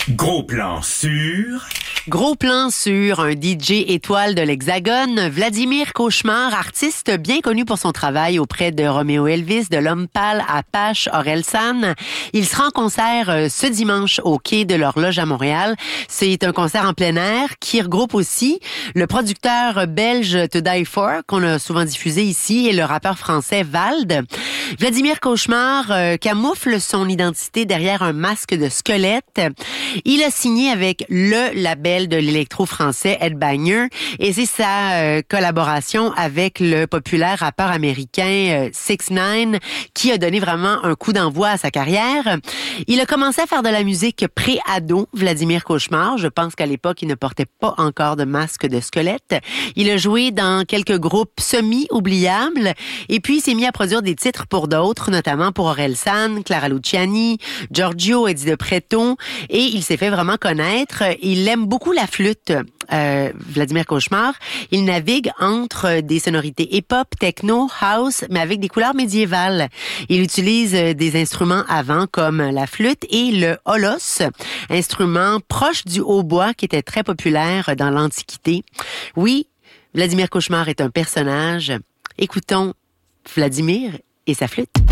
Gros plan sur... Gros plan sur un DJ étoile de l'Hexagone, Vladimir Cauchemar, artiste bien connu pour son travail auprès de Romeo Elvis, de L'Homme Pâle, Apache, Orelsan. Il sera en concert ce dimanche au Quai de l'Horloge à Montréal. C'est un concert en plein air qui regroupe aussi le producteur belge To Die For, qu'on a souvent diffusé ici, et le rappeur français Vald. Vladimir Cauchemar camoufle son identité derrière un masque de squelette. Il a signé avec le label de l'électro français Headbanger et c'est sa collaboration avec le populaire rappeur américain 6ix9ine qui a donné vraiment un coup d'envoi à sa carrière. Il a commencé à faire de la musique pré-ado, Vladimir Cauchemar. Je pense qu'à l'époque, il ne portait pas encore de masque de squelette. Il a joué dans quelques groupes semi-oubliables et puis il s'est mis à produire des titres pour d'autres, notamment pour Orelsan, Clara Luciani, Giorgio, Eddie de Pretto, et il s'est fait vraiment connaître. Il aime beaucoup la flûte, Vladimir Cauchemar. Il navigue entre des sonorités hip-hop, techno, house, mais avec des couleurs médiévales. Il utilise des instruments à vent comme la flûte et le holos, instrument proche du hautbois qui était très populaire dans l'Antiquité. Oui, Vladimir Cauchemar est un personnage. Écoutons Vladimir et sa flûte.